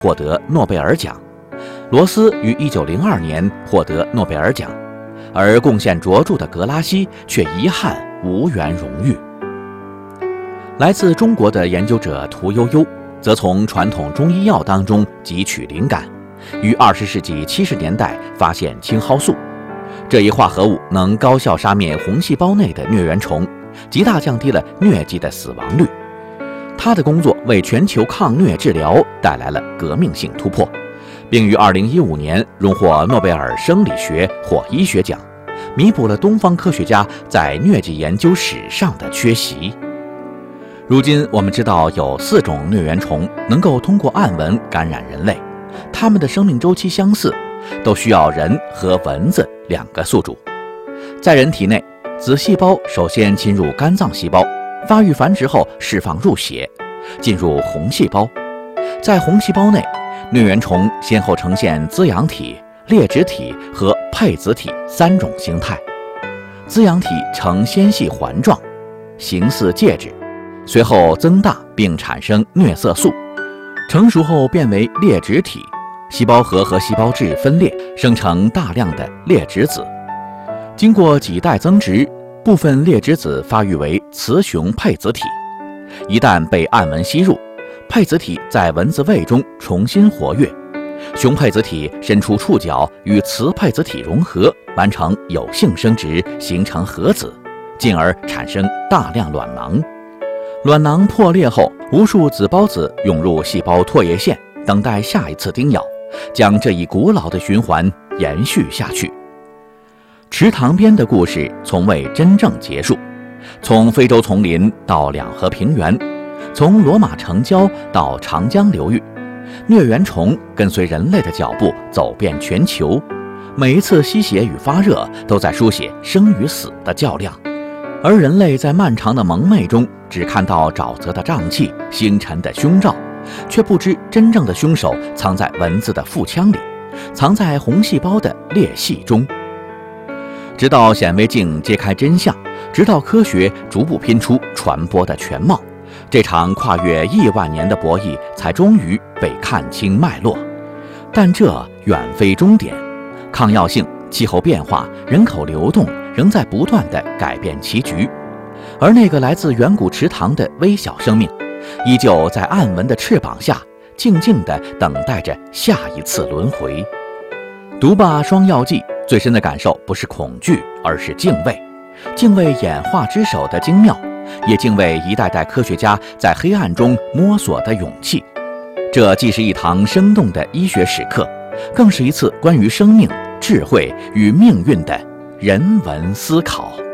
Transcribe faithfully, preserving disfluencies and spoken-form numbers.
获得诺贝尔奖，罗斯于一九零二年获得诺贝尔奖，而贡献卓著的格拉西却遗憾无缘荣誉。来自中国的研究者屠呦呦则从传统中医药当中汲取灵感，于二十世纪七十年代发现青蒿素。这一化合物能高效杀灭红细胞内的疟原虫，极大降低了疟疾的死亡率。他的工作为全球抗疟治疗带来了革命性突破，并于二零一五年荣获诺贝尔生理学或医学奖，弥补了东方科学家在疟疾研究史上的缺席。如今我们知道有四种疟原虫能够通过暗纹感染人类，它们的生命周期相似，都需要人和蚊子两个宿主。在人体内，子细胞首先侵入肝脏细胞，发育繁殖后释放入血，进入红细胞。在红细胞内，疟原虫先后呈现滋养体、裂殖体和配子体三种形态。滋养体呈纤细环状，形似戒指，随后增大并产生疟色素，成熟后变为裂殖体，细胞核和细胞质分裂，生成大量的裂殖子。经过几代增殖，部分裂殖子发育为雌雄配子体。一旦被暗纹吸入，配子体在蚊子胃中重新活跃，雄配子体伸出触角与雌配子体融合，完成有性生殖，形成核子，进而产生大量卵囊。卵囊破裂后，无数子孢子涌入细胞唾液腺，等待下一次叮咬，将这一古老的循环延续下去。池塘边的故事从未真正结束，从非洲丛林到两河平原，从罗马城郊到长江流域，疟原虫跟随人类的脚步走遍全球，每一次吸血与发热都在书写生与死的较量。而人类在漫长的蒙昧中，只看到沼泽的瘴气、星辰的胸罩，却不知真正的凶手藏在蚊子的腹腔里，藏在红细胞的裂隙中。直到显微镜揭开真相，直到科学逐步拼出传播的全貌，这场跨越亿万年的博弈才终于被看清脉络。但这远非终点，抗药性、气候变化、人口流动仍在不断地改变棋局，而那个来自远古池塘的微小生命，依旧在暗纹的翅膀下静静地等待着下一次轮回。读罢《双药记》，最深的感受不是恐惧，而是敬畏，敬畏演化之手的精妙，也敬畏一代代科学家在黑暗中摸索的勇气。这既是一堂生动的医学史课，更是一次关于生命、智慧与命运的人文思考。